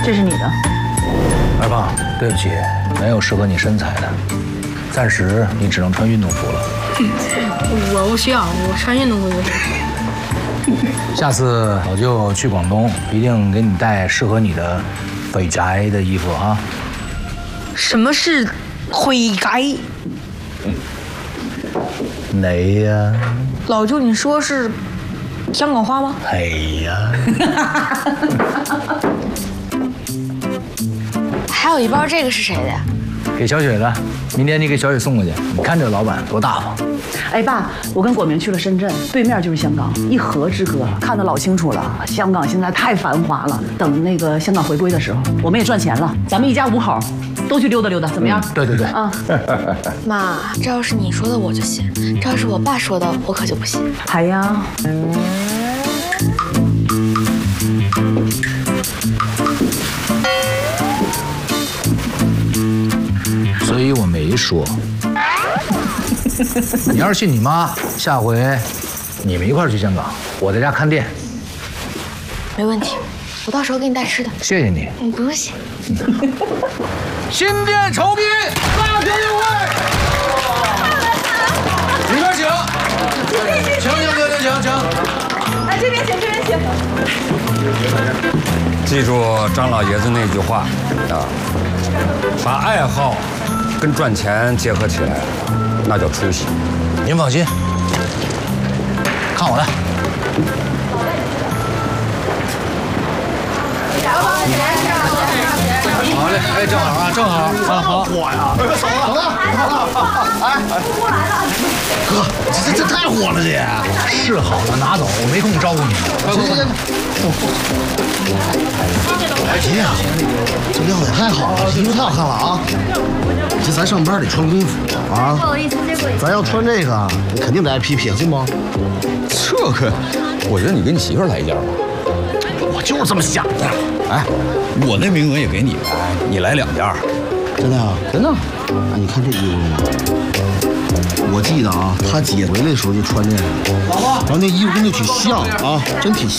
这是你的。 二胖，对不起，没有适合你身材的，暂时你只能穿运动服了。 我不需要，我穿运动服就行。 下次老舅去广东，一定给你带适合你的肥宅的衣服啊。 什么是灰改？ 哪呀？ 老舅，你说是香港话吗？ 哎呀！ 还有一包，这个是谁的呀？ 给小雪的，明天你给小雪送过去。你看这老板多大方。 哎，爸，我跟果明去了深圳，对面就是香港，一河之隔，看得老清楚了。香港现在太繁华了，等那个香港回归的时候，我们也赚钱了，咱们一家5口都去溜达溜达，怎么样？ 对对对。 啊， 妈，这要是你说的我就信，这要是我爸说的我可就不信。 海洋。 所以我没说。你要是信你妈，下回你们一块儿去香港，我在家看店。 没问题，我到时候给你带吃的。 谢谢你。 不用谢。 新店酬宾，大家有会。里边请。请。 哎，这边请。 记住张老爷子那句话啊，把爱好跟赚钱结合起来，那叫出息。 您放心，看我的。好嘞，哎，正好啊，好。 火呀！走了，哎，过来了，哥，这太火了，这是好了，拿走，我没空招呼你们。快！ 哎姐，这料子也太好了，衣服太好看了啊！这咱上班得穿工服啊。 不好意思，接过一次。 咱要穿这个，你肯定得挨批评，信不？ 这个，我觉得你给你媳妇儿来一件吧。 我就是这么想的。 哎，我那名额也给你来，你来2件。 真的啊？ 真的。 那你看这衣服吗？我记得啊，他姐回来的时候就穿这个，然后那衣服跟就挺像啊，真挺像。